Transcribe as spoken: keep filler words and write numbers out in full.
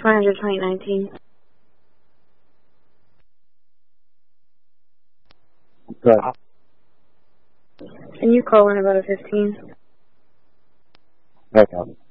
one hundred twenty nineteen. Good. Can you call in about a fifteen? Okay.